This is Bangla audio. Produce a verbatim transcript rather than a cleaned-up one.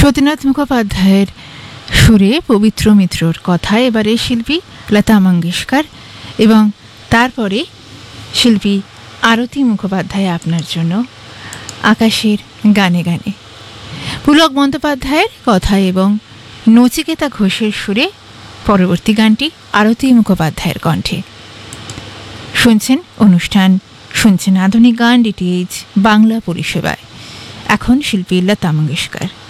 সতীনাথ মুখোপাধ্যায়ের সুরে পবিত্র মিত্রর কথায় এবারে শিল্পী লতা মঙ্গেশকর এবং তারপরে শিল্পী আরতি মুখোপাধ্যায় আপনার জন্য আকাশের গানে গানে। পুলক বন্দ্যোপাধ্যায়ের কথায় এবং নচিকেতা ঘোষের সুরে পরবর্তী গানটি আরতি মুখোপাধ্যায়ের কণ্ঠে। শুনছেন অনুষ্ঠান, শুনছেন আধুনিক গান ডিটিএইচ বাংলা পরিষেবায়। এখন শিল্পী লতা মঙ্গেশকর।